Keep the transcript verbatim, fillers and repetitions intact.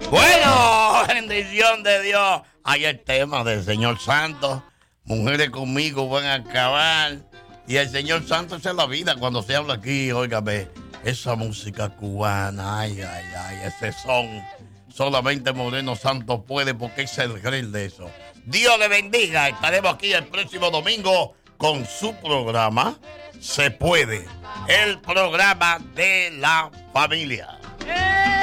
Bueno, bendición de Dios. Hay el tema del Señor Santo. Mujeres conmigo van a acabar. Y el Señor Santo es la vida. Cuando se habla aquí, óigame, esa música cubana, ay, ay, ay, ese son. Solamente Moreno Santo puede, porque es el rey de eso. Dios le bendiga. Estaremos aquí el próximo domingo con su programa Se Puede, el programa de la familia. ¡Eh!